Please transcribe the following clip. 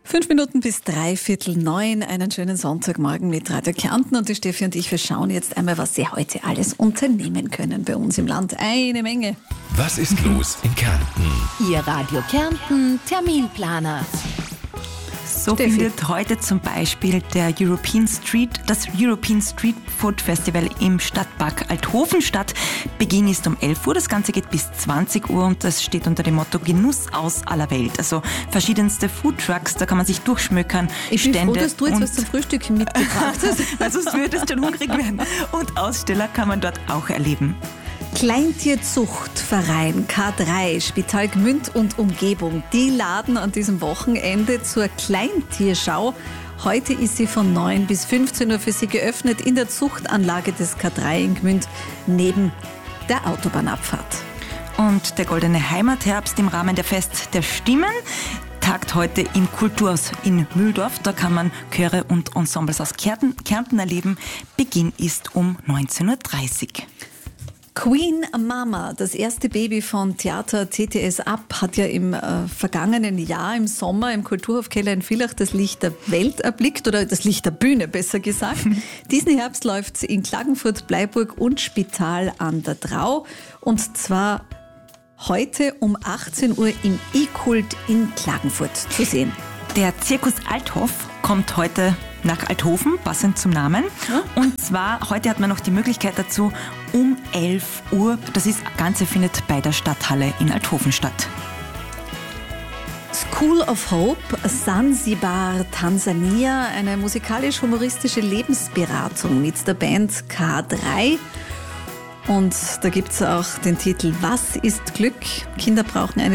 5 Minuten bis 8:45. Einen schönen Sonntagmorgen mit Radio Kärnten. Und die Steffi und ich, wir schauen jetzt einmal, was Sie heute alles unternehmen können bei uns im Land. Eine Menge. Was ist los in Kärnten? Ihr Radio Kärnten Terminplaner. So findet heute zum Beispiel das European Street Food Festival im Stadtpark Althofen statt. Beginn ist um 11 Uhr, das Ganze geht bis 20 Uhr und das steht unter dem Motto Genuss aus aller Welt. Also verschiedenste Foodtrucks, da kann man sich durchschmökern. Ich bin froh, dass du jetzt was zum Frühstück mitgebracht hast. Weil sonst würdest du schon hungrig werden. Und Aussteller kann man dort auch erleben. Kleintierzuchtverein K3, Spital Gmünd und Umgebung, die laden an diesem Wochenende zur Kleintierschau. Heute ist sie von 9 bis 15 Uhr für Sie geöffnet in der Zuchtanlage des K3 in Gmünd neben der Autobahnabfahrt. Und der Goldene Heimatherbst im Rahmen der Fest der Stimmen tagt heute im Kulturhaus in Mühldorf. Da kann man Chöre und Ensembles aus Kärnten erleben. Beginn ist um 19.30 Uhr. Queen Mama, das erste Baby von Theater TTS Up, hat ja im vergangenen Jahr im Sommer im Kulturhof Keller in Villach das Licht der Welt erblickt, oder das Licht der Bühne, besser gesagt. Diesen Herbst läuft es in Klagenfurt, Bleiburg und Spital an der Drau. Und zwar heute um 18 Uhr im E-Kult in Klagenfurt zu sehen. Der Zirkus Althoff kommt heute nach Althofen, passend zum Namen. Ja. Und zwar, heute hat man noch die Möglichkeit dazu, um 11 Uhr. Das Ganze findet bei der Stadthalle in Althofen statt. School of Hope, Zanzibar, Tansania, eine musikalisch-humoristische Lebensberatung mit der Band K3. Und da gibt es auch den Titel Was ist Glück? Kinder brauchen eine